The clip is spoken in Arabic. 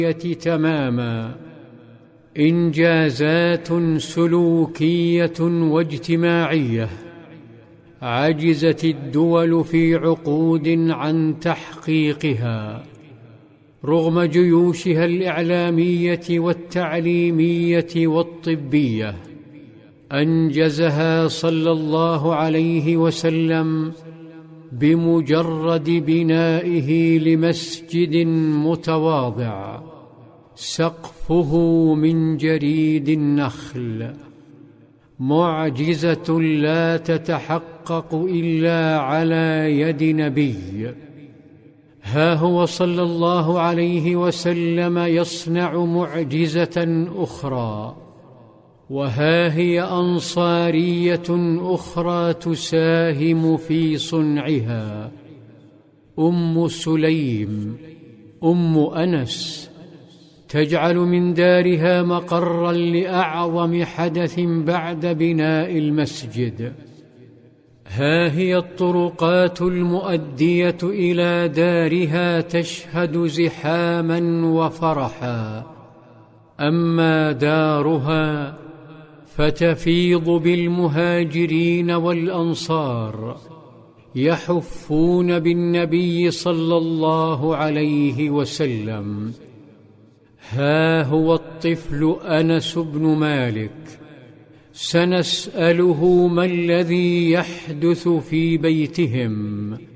تماما، إنجازات سلوكية واجتماعية عجزت الدول في عقود عن تحقيقها، رغم جيوشها الإعلامية والتعليمية والطبية. أنجزها صلى الله عليه وسلم بمجرد بنائه لمسجد متواضع سقفه من جريد النخل، معجزة لا تتحقق إلا على يد نبي. ها هو صلى الله عليه وسلم يصنع معجزة أخرى، وها هي أنصارية أخرى تساهم في صنعها، أم سليم أم أنس، تجعل من دارها مقرا لأعظم حدث بعد بناء المسجد. ها هي الطرقات المؤدية إلى دارها تشهد زحاما وفرحا، أما دارها فتفيض بالمهاجرين والأنصار يحفون بالنبي صلى الله عليه وسلم. ها هو الطفل أنس بن مالك، سنسأله ما الذي يحدث في بيتهم،